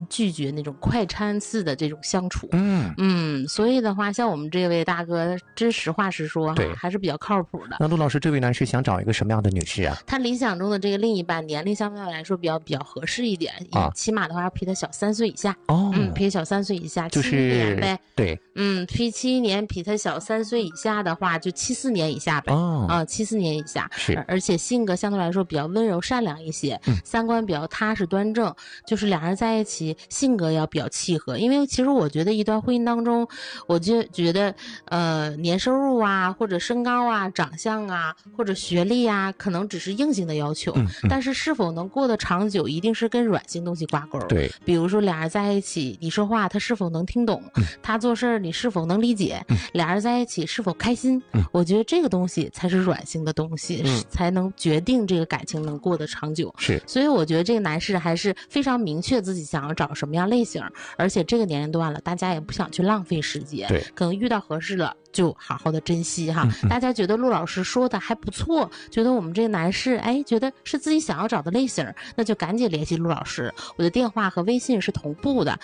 拒绝那种快餐式的这种相处。所以的话，像我们这位大哥，真实话实说哈，还是比较靠谱的。 那陆老师，这位男士想找一个什么样的女士啊？ 他理想中的这个另一半年龄相对来说比较合适一点，起码的话比他小3岁以下。比他小3岁以下， 就是 7年呗。 对， 比7年，比他小3岁以下的话，就7、4年以下呗。7、4年以下。 是， 而且性格相对来说比较温柔善良一些，三观比较踏实端正，就是两人在一起性格要比较契合。因为其实我觉得一段婚姻当中，我就觉得年收入啊，或者身高啊，长相啊，或者学历啊，可能只是硬性的要求，但是是否能过得长久，一定是跟软性东西挂钩。 对， 比如说俩人在一起，你说话他是否能听懂，他做事你是否能理解，俩人在一起是否开心，我觉得这个东西才是软性的东西，才能决定这个感情能过得长久。 是， 所以我觉得这个男士还是非常明确自己想要找什么样类型，而且这个年龄段了，大家也不想去浪费时间， 对， 可能遇到合适了就好好的珍惜哈。大家觉得陆老师说的还不错，觉得我们这个男士觉得是自己想要找的类型，那就赶紧联系陆老师，我的电话和微信是同步的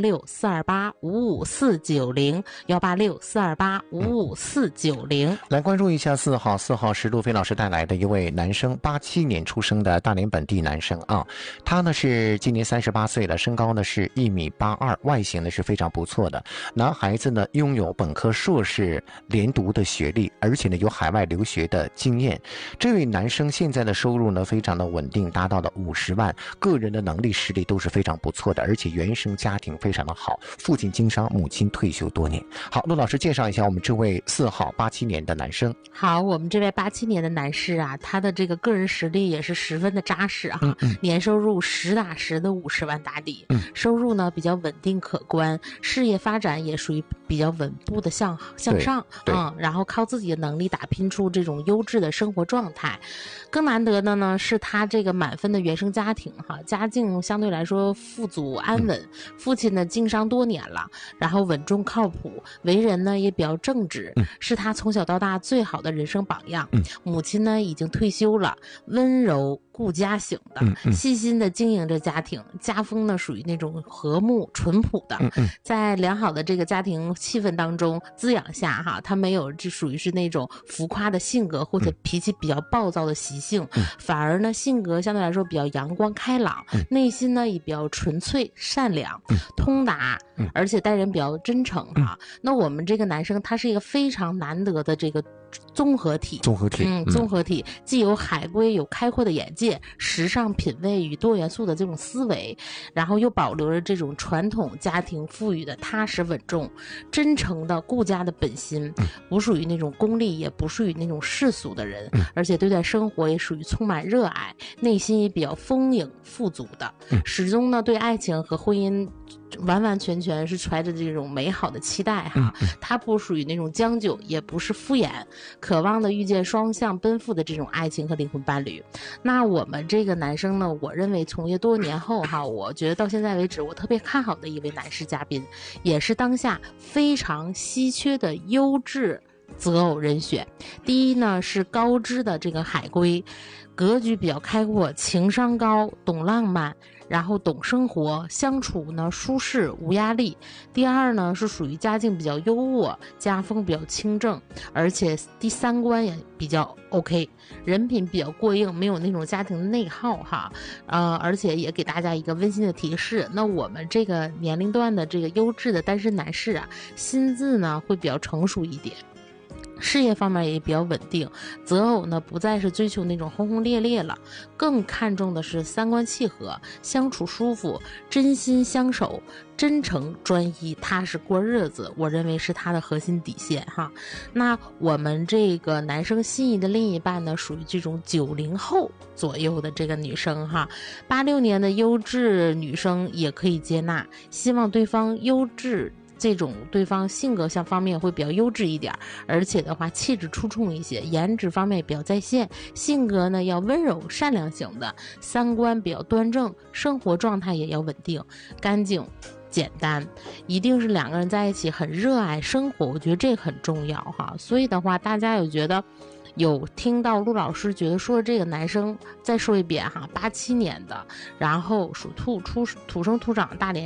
，186-428-55490，186-428-55490。 来关注一下4号是陆飞老师带来的一位男生，87年出生的大连本地男生啊，他呢是今年38岁了，身高呢是1.82米，外形呢是非常不错的。男孩子呢拥有本科硕士连读的学历，而且呢有海外留学的经验。这位男生现在的收入呢非常的稳定，达到了50万，个人的能力实力都是非常不错的，而且原生家庭非常的好，父亲经商，母亲退休多年。好，陆老师介绍一下我们这位4号87年的男生。 好，我们这位87年的男士啊，他的这个个人实力也是十分的扎实啊，年收入实打实的50万打底，收入呢比较稳定可观，事业发展也属于比较稳步的向上，然后靠自己的能力打拼出这种优质的生活状态。更难得的呢是他这个满分的原生家庭哈，家境相对来说富足安稳，父亲呢经商多年了，然后稳重靠谱，为人呢也比较正直，是他从小到大最好的人生榜样。母亲呢已经退休了，温柔顾家型的，细心的经营着家庭，家风呢属于那种和睦淳朴的，在良好的这个家庭气氛当中滋养下哈，他没有这属于是那种浮夸的性格或者脾气比较暴躁的习性，反而呢性格相对来说比较阳光开朗，内心呢也比较纯粹善良，通达，而且待人比较真诚哈。那我们这个男生他是一个非常难得的这个综合体，既有海归，有开阔的眼界，时尚品味与多元素的这种思维，然后又保留着这种传统家庭赋予的踏实稳重，真诚的顾家的本心，不属于那种功利，也不属于那种世俗的人，而且对待生活也属于充满热爱，内心也比较丰盈富足的，始终呢对爱情和婚姻完完全全是揣着这种美好的期待哈，他不属于那种将就，也不是敷衍，渴望的遇见双向奔赴的这种爱情和灵魂伴侣。那我们这个男生呢，我认为从业多年后哈，我觉得到现在为止我特别看好的一位男士嘉宾，也是当下非常稀缺的优质择偶人选。第一呢是高知的这个海归，格局比较开阔，情商高，懂浪漫，然后懂生活，相处呢舒适无压力。第二呢是属于家境比较优渥，家风比较清正，而且第三观也比较 OK， 人品比较过硬，没有那种家庭的内耗哈。而且也给大家一个温馨的提示，那我们这个年龄段的这个优质的单身男士啊，心智呢会比较成熟一点，事业方面也比较稳定，择偶呢不再是追求那种轰轰烈烈了，更看重的是三观契合，相处舒服，真心相守，真诚专一，踏实过日子，我认为是他的核心底线哈。那我们这个男生心仪的另一半呢，属于这种90后左右的这个女生哈，86年的优质女生也可以接纳，希望对方优质，这种对方性格上方面会比较优质一点，而且的话气质出众一些，颜值方面也比较在线，性格呢要温柔善良型的，三观比较端正，生活状态也要稳定干净简单，一定是两个人在一起很热爱生活，我觉得这很重要哈。所以的话大家有觉得有听到陆老师觉得说这个男生，再说一遍哈，87年的，然后属兔，土生土长大连